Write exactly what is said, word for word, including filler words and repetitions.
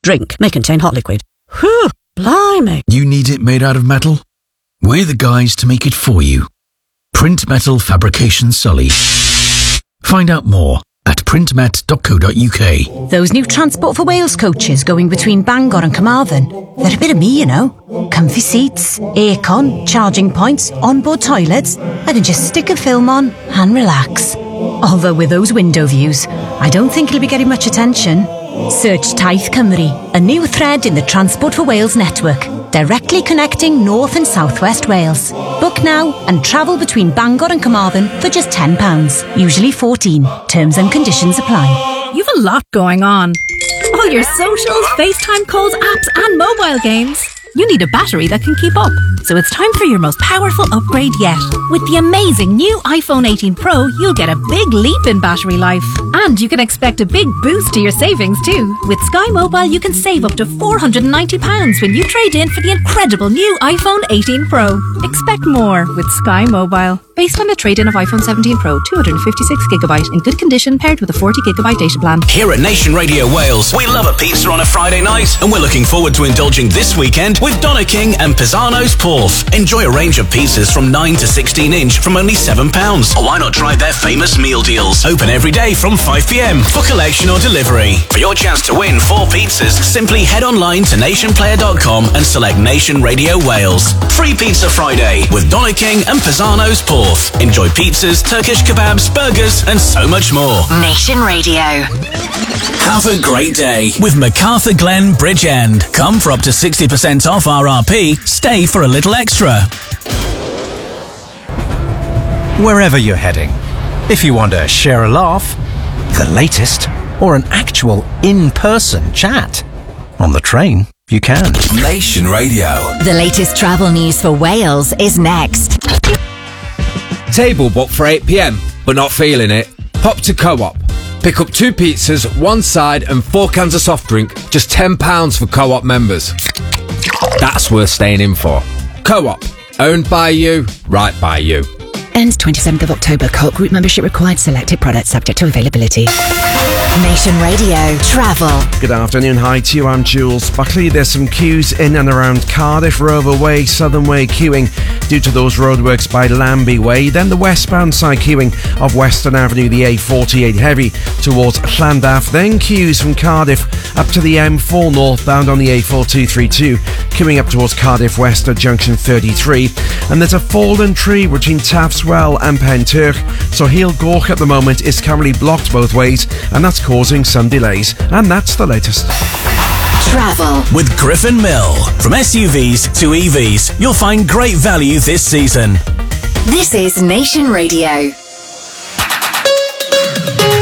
Drink may contain hot liquid. Whew, blimey. You need it made out of metal? We're the guys to make it for you. Print Metal Fabrication Sully. Find out more at printmet dot co dot uk. Those new Transport for Wales coaches going between Bangor and Carmarthen, they're a bit of me, you know. Comfy seats, aircon, charging points, onboard toilets. I can just stick a film on and relax. Although with those window views, I don't think it'll be getting much attention. Search Taith Cymru, a new thread in the Transport for Wales network, directly connecting North and South West Wales. Book now and travel between Bangor and Carmarthen for just ten pounds, usually fourteen. Terms and conditions apply. You've a lot going on. All your socials, FaceTime calls, apps and mobile games. You need a battery that can keep up. So it's time for your most powerful upgrade yet. With the amazing new iPhone eighteen Pro, you'll get a big leap in battery life. And you can expect a big boost to your savings too. With Sky Mobile, you can save up to four hundred ninety pounds when you trade in for the incredible new iPhone eighteen Pro. Expect more with Sky Mobile. Based on a trade-in of iPhone seventeen Pro, two hundred fifty-six gigabyte in good condition paired with a forty gigabyte data plan. Here at Nation Radio Wales, we love a pizza on a Friday night, and we're looking forward to indulging this weekend with Donna King and Pisano's Porth. Enjoy a range of pizzas from nine to sixteen inch from only seven pounds. Or why not try their famous meal deals? Open every day from five p.m. for collection or delivery. For your chance to win four pizzas, simply head online to nation player dot com and select Nation Radio Wales. Free Pizza Friday with Donna King and Pisano's Porth. Enjoy pizzas, Turkish kebabs, burgers, and so much more. Nation Radio. Have a great day with MacArthur Glen Bridgend. Come for up to sixty percent off R R P. Stay for a little extra. Wherever you're heading, if you want to share a laugh, the latest, or an actual in-person chat, on the train, you can. Nation Radio. The latest travel news for Wales is next. Table booked for eight p.m, but not feeling it? Pop to Co-op. Pick up two pizzas, one side and four cans of soft drink, just ten pounds for Co-op members. That's worth staying in for. Co-op. Owned by you, right by you. Ends twenty-seventh of October. Co-op group membership required. Selected products subject to availability. Nation Radio Travel. Good afternoon, hi to you, I'm Jules Buckley. There's some queues in and around Cardiff, Rover Way, Southern Way queuing due to those roadworks by Lambie Way. Then the westbound side queuing of Western Avenue, the A forty-eight heavy towards Llandaff. Then queues from Cardiff up to the M four northbound on the A four two three two, queuing up towards Cardiff West at junction thirty-three. And there's a fallen tree between Taffswell and Penturk, so Heel Gork at the moment is currently blocked both ways, and that's causing some delays. And that's the latest. Travel with Griffin Mill. From S U Vs to E Vs, you'll find great value this season. This is Nation Radio.